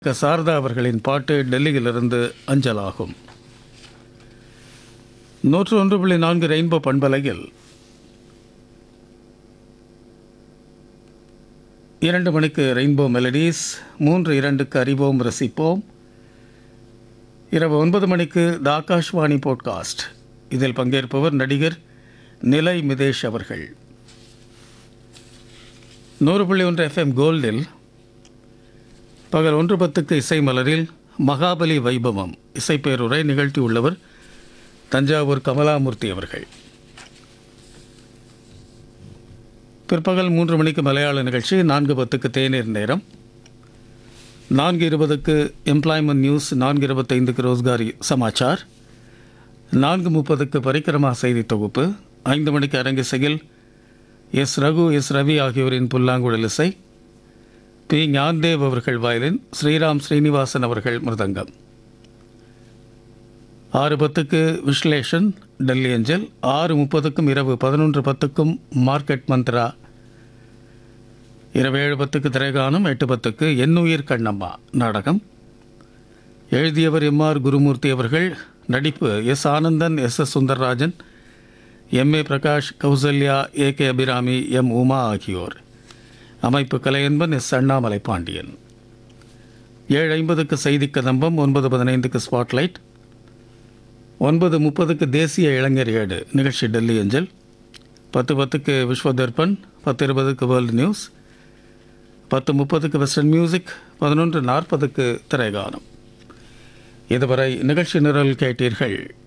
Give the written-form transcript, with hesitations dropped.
சாரதா அவர்களின் பாட்டு டெல்லியிலிருந்து அஞ்சலாகும். 101.4 ரெயின்போ பண்பலையில் 2 மணிக்கு ரெயின்போ மெலடிஸ், 3:02க்கு அறிவோம் ரசிப்போம், இரவு 9 மணிக்கு த ஆகாஷ்வாணி போட்காஸ்ட். இதில் பங்கேற்பவர் நடிகர் நிலை மிதேஷ் அவர்கள். 100.1 FM கோல்டில் பகல் 1:10க்கு இசை மலரில் மகாபலி வைபவம் இசைப்பேருரை நிகழ்த்தியுள்ளவர் தஞ்சாவூர் கமலாமூர்த்தி அவர்கள். பிற்பகல் 3 மணிக்கு மலையாள நிகழ்ச்சி, 4:10க்கு தேநீர் நேரம், 4:20க்கு எம்ப்ளாய்மெண்ட் நியூஸ், 4:25க்கு ரோஸ்காரி சமாச்சார், 4:30க்கு பரிக்கிரமா செய்தி தொகுப்பு, 5 மணிக்கு அரங்கிசையில் எஸ் ரகு, எஸ் ரவி ஆகியோரின் புல்லாங்குழல் இசை, பி ஞான்தேவ் அவர்கள் வயலின், ஸ்ரீராம் ஸ்ரீனிவாசன் அவர்கள் மிருதங்கம். 6:10க்கு விஸ்லேஷன் டெல்லி அஞ்சல், 6:30க்கும் இரவு 11:10க்கும் மார்க்கெட் மந்த்ரா, இரவு 7:10க்கு திரைகானம், 8:10க்கு என்னுயிர் கண்ணம்மா நாடகம். எழுதியவர் எம்.ஆர். குருமூர்த்தி அவர்கள். நடிப்பு S Anandan, SS. Sundarrajan, MA. Prakash, Kausalya, AK. Abirami, M. Uma ஆகியோர். அமைப்பு கலையன்பன், எஸ். அண்ணாமலை பாண்டியன். 7:50க்கு செய்தி கதம்பம், 9:15க்கு ஸ்பாட்லைட், 9:30க்கு தேசிய இளைஞர் ஏடு நிகழ்ச்சி டெல்லி அஞ்சல், 10:10க்கு Vishwa Darpan, 10:20க்கு world news, 10:30க்கு western music, 11:40க்கு திரைகானம். இதுவரை நிகழ்ச்சி நிரல் கேட்டீர்கள்.